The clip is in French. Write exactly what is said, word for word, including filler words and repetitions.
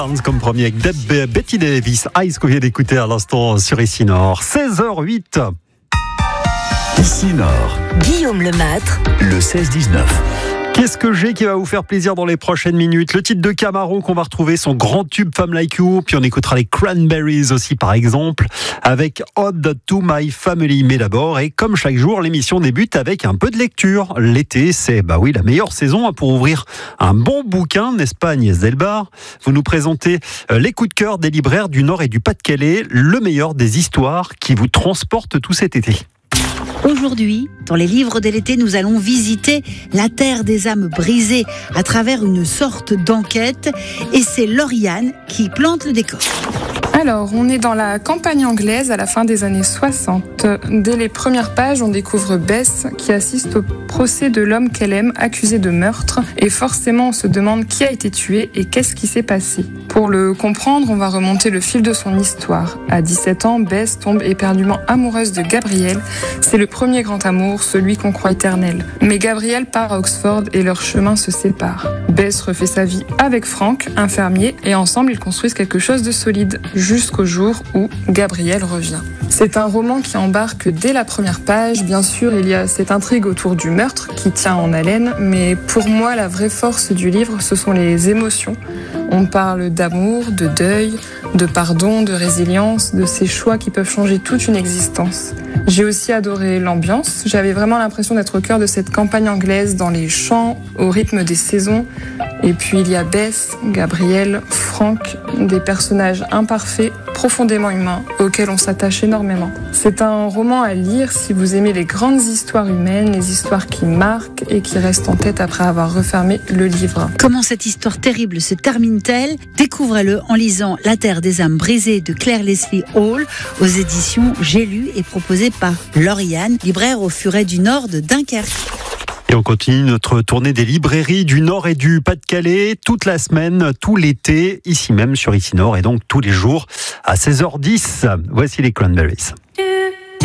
Comme premier avec Deb, Betty Davis, Ice qu'on vient d'écouter à l'instant sur Ici Nord. seize heures huit. Ici Nord. Guillaume Lemâtre. Le seize dix-neuf. Qu'est-ce que j'ai qui va vous faire plaisir dans les prochaines minutes? Le titre de Camaro qu'on va retrouver, son grand tube Femme Like You, puis on écoutera les Cranberries aussi par exemple, avec Ode to My Family. Mais d'abord, et comme chaque jour, l'émission débute avec un peu de lecture. L'été, c'est bah oui la meilleure saison pour ouvrir un bon bouquin, n'est-ce pas Agnès Delbar? Vous nous présentez les coups de cœur des libraires du Nord et du Pas-de-Calais, le meilleur des histoires qui vous transportent tout cet été. Aujourd'hui, dans les livres de l'été, nous allons visiter la terre des âmes brisées à travers une sorte d'enquête. Et c'est Lauriane qui plante le décor. Alors, on est dans la campagne anglaise à la fin des années soixante. Dès les premières pages, on découvre Bess qui assiste au procès de l'homme qu'elle aime, accusé de meurtre. Et forcément, on se demande qui a été tué et qu'est-ce qui s'est passé. Pour le comprendre, on va remonter le fil de son histoire. À dix-sept ans, Bess tombe éperdument amoureuse de Gabriel. C'est le premier grand amour, celui qu'on croit éternel. Mais Gabriel part à Oxford et leurs chemins se séparent. Bess refait sa vie avec Frank, un fermier, et ensemble ils construisent quelque chose de solide, jusqu'au jour où Gabriel revient. C'est un roman qui embarque dès la première page. Bien sûr, il y a cette intrigue autour du meurtre qui tient en haleine, mais pour moi, la vraie force du livre, ce sont les émotions. On parle d'amour, de deuil, de pardon, de résilience, de ces choix qui peuvent changer toute une existence. J'ai aussi adoré l'ambiance. J'avais vraiment l'impression d'être au cœur de cette campagne anglaise, dans les champs, au rythme des saisons. Et puis il y a Bess, Gabriel, Frank, des personnages imparfaits, profondément humains, auxquels on s'attache énormément. C'est un roman à lire si vous aimez les grandes histoires humaines, les histoires qui marquent et qui restent en tête après avoir refermé le livre. Comment cette histoire terrible se termine-t-elle? Découvrez-le en lisant La terre des âmes brisées de Claire Leslie Hall aux éditions J'ai lu et proposé par Lauriane, libraire au Furet du Nord de Dunkerque. Et on continue notre tournée des librairies du Nord et du Pas-de-Calais toute la semaine, tout l'été, ici même sur Ici Nord et donc tous les jours à seize heures dix. Voici les Cranberries.